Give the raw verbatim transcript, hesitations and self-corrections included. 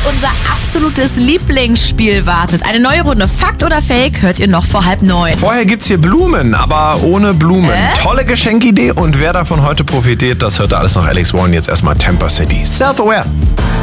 unser absolutes Lieblingsspiel wartet. Eine neue Runde Fakt oder Fake hört ihr noch vor halb neun. Vorher gibt's hier Blumen, aber ohne Blumen. Äh? Tolle Geschenkidee und wer davon heute profitiert, das hört alles nach Alex Warren. Jetzt erstmal Tampa City. Self-aware.